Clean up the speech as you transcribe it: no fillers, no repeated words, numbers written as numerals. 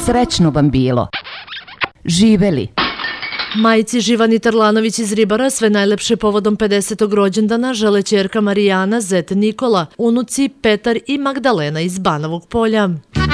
Srećno vam bilo. Živeli. Majci Živani Tarlanović iz Ribara sve najlepše povodom 50. rođendana žele ćerka Marijana, zet Nikola, unuci Petar i Magdalena iz Banovog Polja.